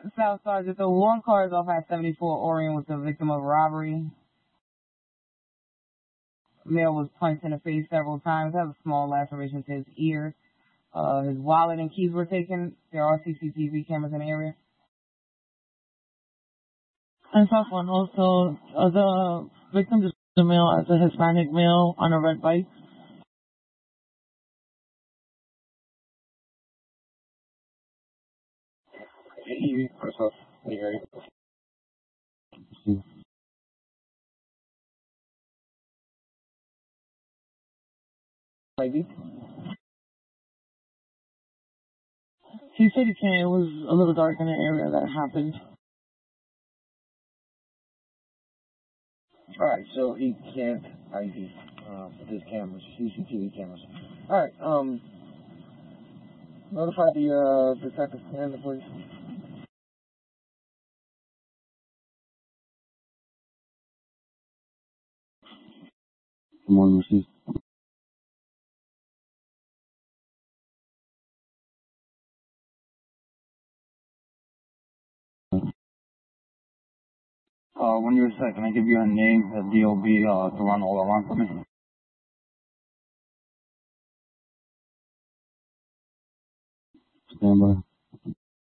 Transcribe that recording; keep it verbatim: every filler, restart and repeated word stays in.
South Sergeant, the one car is off at seventy-four Orion was the victim of robbery. Male was punched in the face several times, has a small laceration to his ear. Uh, his wallet and keys were taken. There are C C T V cameras in the area. And South one also, uh, the victim is a male as a Hispanic male on a red bike. Easy, first off, maybe. He said he can't. It was a little dark in the area that happened. Alright, so he can't I D uh, with his cameras, C C T V cameras. Alright, um, notify the uh, detective and the police. Good morning, Receipt. Uh, when you're set, can I give you a name, a D O B, uh, to run all around for me? Stand by.